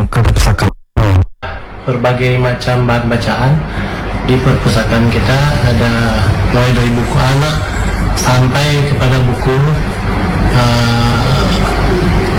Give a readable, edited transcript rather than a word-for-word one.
ke perpustakaan. Berbagai macam bahan bacaan di perpustakaan kita, ada mulai dari buku anak sampai kepada buku